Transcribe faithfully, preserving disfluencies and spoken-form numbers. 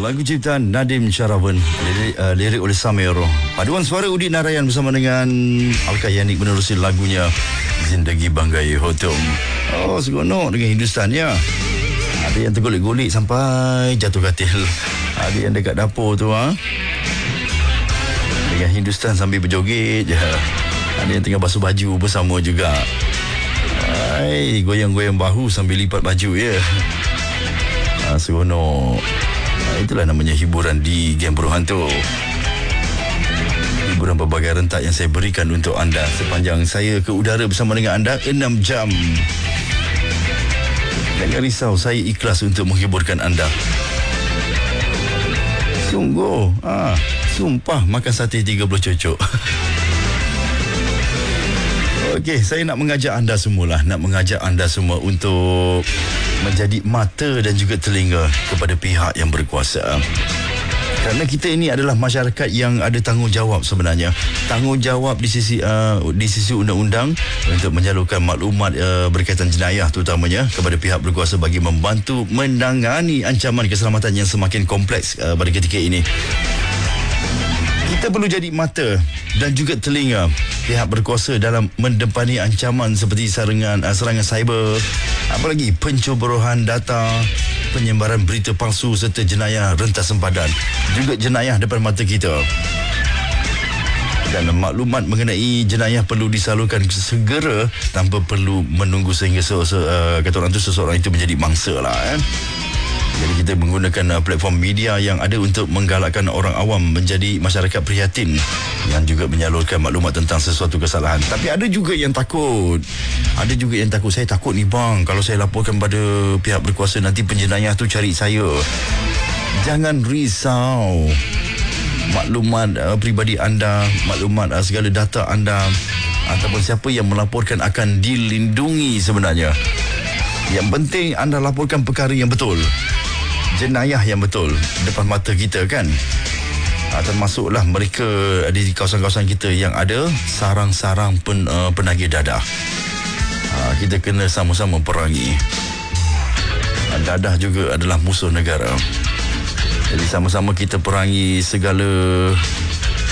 lagu ciptaan Nadim Syarawan, lirik, uh, lirik oleh Samir. Paduan suara Udin Narayan bersama dengan Alka Yanik menerusi lagunya Zindagi Banggai Hotum. Oh, seronok dengan Hindustan ya. Ada yang tergolek-golek sampai jatuh katil. Ada yang dekat dapur tu ha. Dengan Hindustan sambil berjoget je. Ada yang tengah basuh baju bersama juga. Hai, goyang-goyang bahu sambil lipat baju ya. Ha, seronok. Ha, itulah namanya hiburan di Game Pro Hantu. Hiburan berbagai rentak yang saya berikan untuk anda sepanjang saya ke udara bersama dengan anda enam jam. Jangan risau, saya ikhlas untuk menghiburkan anda. Sungguh, ha, sumpah makan sate tiga puluh cucuk. Okey, saya nak mengajak anda semualah, nak mengajak anda semua untuk menjadi mata dan juga telinga kepada pihak yang berkuasa. Kerana kita ini adalah masyarakat yang ada tanggungjawab sebenarnya. Tanggungjawab di sisi uh, di sisi undang-undang untuk menyalurkan maklumat uh, berkaitan jenayah terutamanya kepada pihak berkuasa bagi membantu menangani ancaman keselamatan yang semakin kompleks uh, pada ketika ini. Kita perlu jadi mata dan juga telinga pihak berkuasa dalam mendepani ancaman seperti serangan serangan cyber, apalagi pencemburuan data, penyebaran berita palsu serta jenayah rentas sempadan, juga jenayah depan mata kita. Dan maklumat mengenai jenayah perlu disalurkan segera tanpa perlu menunggu sehingga se- se- uh, kata orang tu seseorang itu menjadi mangsa lah eh. Jadi kita menggunakan uh, platform media yang ada untuk menggalakkan orang awam menjadi masyarakat prihatin yang juga menyalurkan maklumat tentang sesuatu kesalahan. Tapi ada juga yang takut. Ada juga yang takut. Saya takut ni bang, kalau saya laporkan pada pihak berkuasa nanti penjenayah tu cari saya. Jangan risau. Maklumat uh, peribadi anda, maklumat uh, segala data anda ataupun siapa yang melaporkan akan dilindungi sebenarnya. Yang penting anda laporkan perkara yang betul, jenayah yang betul depan mata kita kan. Ha, termasuklah mereka di kawasan-kawasan kita yang ada sarang-sarang pen, uh, penagih dadah. Ha, kita kena sama-sama perangi. Ha, dadah juga adalah musuh negara. Jadi sama-sama kita perangi segala